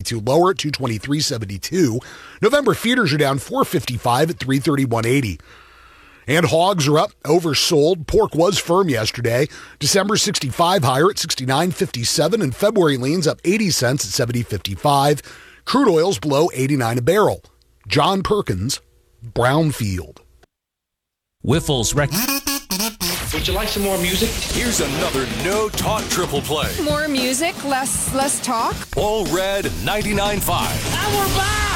272 lower at 223.72. November feeders are down 455 at 331.80. And hogs are up, oversold. Pork was firm yesterday. December 65 higher at 69.57, and February leans up 80 cents at 70.55. Crude oil's below 89 a barrel. John Perkins, Brownfield. Wiffles Would you like some more music? Here's another No Talk Triple Play. More music, less talk. All Red 99.5. And we're back!